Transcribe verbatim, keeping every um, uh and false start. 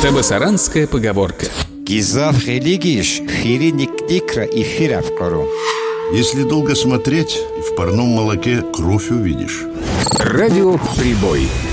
Табасаранская поговорка. Гизав религиш, фириник дикра и фирав кору. Если долго смотреть, в парном молоке кровь увидишь. Радио «Прибой».